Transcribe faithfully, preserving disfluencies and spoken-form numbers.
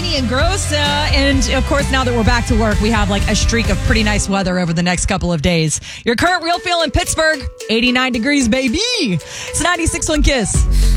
rainy and gross. Uh, and of course, now that we're back to work, we have like a streak of pretty nice weather over the next couple of days. Your current real feel in Pittsburgh, eighty-nine degrees, baby. It's ninety-six point one Kiss.